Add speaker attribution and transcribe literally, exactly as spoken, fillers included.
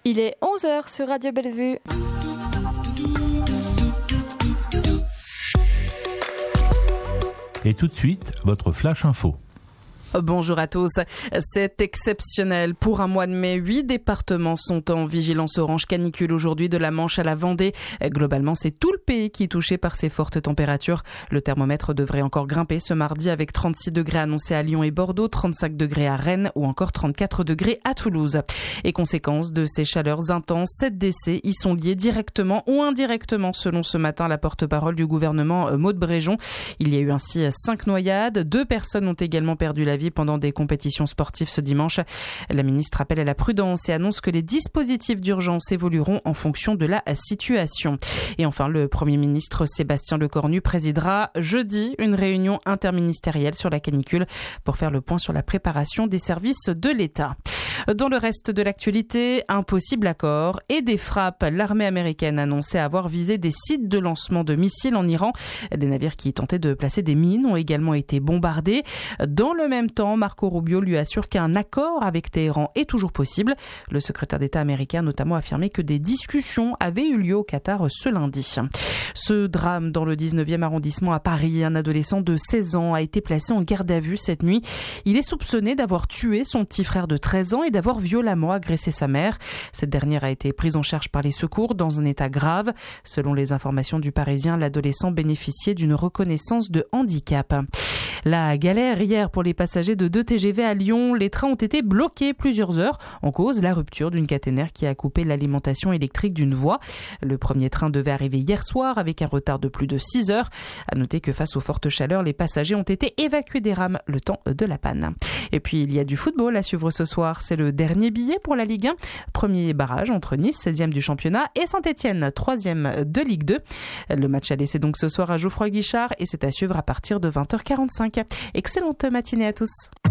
Speaker 1: Il est onze heures sur Radio Bellevue.
Speaker 2: Et tout de suite, votre Flash Info.
Speaker 3: Bonjour à tous. C'est exceptionnel. Pour un mois de mai, huit départements sont en vigilance orange canicule aujourd'hui, de la Manche à la Vendée. Globalement, c'est tout le pays qui est touché par ces fortes températures. Le thermomètre devrait encore grimper ce mardi avec trente-six degrés annoncés à Lyon et Bordeaux, trente-cinq degrés à Rennes ou encore trente-quatre degrés à Toulouse. Et conséquence de ces chaleurs intenses, sept décès y sont liés directement ou indirectement, selon ce matin la porte-parole du gouvernement Maude Bréjon. Il y a eu ainsi cinq noyades. Deux personnes ont également perdu la vie pendant des compétitions sportives ce dimanche. La ministre appelle à la prudence et annonce que les dispositifs d'urgence évolueront en fonction de la situation. Et enfin, le Premier ministre Sébastien Lecornu présidera jeudi une réunion interministérielle sur la canicule pour faire le point sur la préparation des services de l'État. Dans le reste de l'actualité, un possible accord et des frappes. L'armée américaine annonçait avoir visé des sites de lancement de missiles en Iran. Des navires qui tentaient de placer des mines ont également été bombardés. Dans le même temps, Marco Rubio lui assure qu'un accord avec Téhéran est toujours possible. Le secrétaire d'État américain a notamment affirmé que des discussions avaient eu lieu au Qatar ce lundi. Ce drame dans le dix-neuvième arrondissement à Paris, un adolescent de seize ans a été placé en garde à vue cette nuit. Il est soupçonné d'avoir tué son petit frère de treize ans et d'avoir violemment agressé sa mère. Cette dernière a été prise en charge par les secours dans un état grave. Selon les informations du Parisien, l'adolescent bénéficiait d'une reconnaissance de handicap. La galère hier pour les passagers de deux T G V à Lyon. Les trains ont été bloqués plusieurs heures. En cause, la rupture d'une caténaire qui a coupé l'alimentation électrique d'une voie. Le premier train devait arriver hier soir avec un retard de plus de six heures. À noter que face aux fortes chaleurs, les passagers ont été évacués des rames le temps de la panne. Et puis, il y a du football à suivre ce soir. C'est le dernier billet pour la Ligue un. Premier barrage entre Nice, seizième du championnat, et Saint-Etienne, troisième de Ligue deux. Le match aller, c'est donc ce soir à Geoffroy Guichard et c'est à suivre à partir de vingt heures quarante-cinq. Excellente matinée à tous.